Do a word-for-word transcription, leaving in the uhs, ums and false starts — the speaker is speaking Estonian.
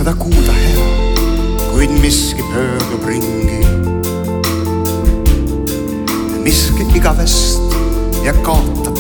seda kuulda hea, kuid miski pöördub ringi. Miski igavest ja kaotab